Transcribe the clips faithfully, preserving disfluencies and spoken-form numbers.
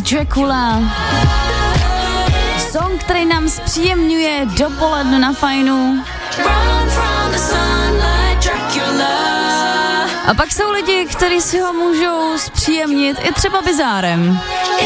Dracula. Song, který nám zpříjemňuje dopoledne na Fajnu. A pak jsou lidi, kteří si ho můžou zpříjemnit i třeba bizárem.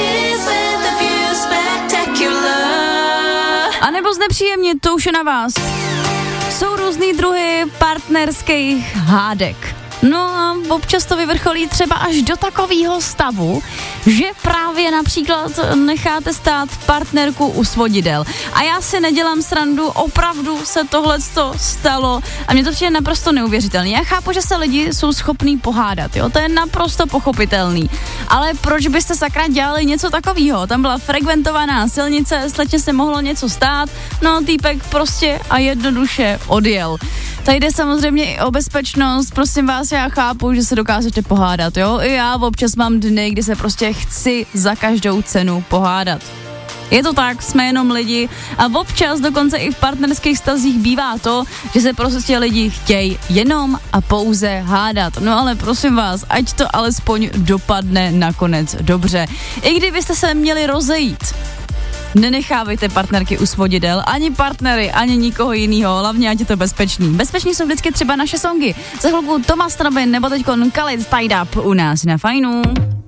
A nebo znepříjemnit, to už je na vás. Jsou různý druhy partnerských hádek. No a občas to vyvrcholí třeba až do takového stavu, že právě například necháte stát partnerku u svodidel. A já si nedělám srandu, opravdu se tohleto stalo a mě to přijde naprosto neuvěřitelné. Já chápu, že se lidi jsou schopní pohádat, jo, to je naprosto pochopitelný. Ale proč byste sakra dělali něco takového? Tam byla frekventovaná silnice, slečně se mohlo něco stát, no týpek prostě a jednoduše odjel. Tady jde samozřejmě i o bezpečnost, prosím vás, já chápu, že se dokážete pohádat, jo? I já občas mám dny, kdy se prostě chci za každou cenu pohádat. Je to tak, jsme jenom lidi a občas dokonce i v partnerských vztazích bývá to, že se prostě lidi chtějí jenom a pouze hádat. No ale prosím vás, ať to alespoň dopadne nakonec dobře. I kdybyste se měli rozejít, nenechávejte partnerky u svodidel, ani partnery, ani nikoho jiného, hlavně ať je to bezpečný. Bezpečný jsou vždycky třeba naše songy. Za chvilku Tomas Trabin nebo teďkon Khalid Tied Up u nás na Fajnu.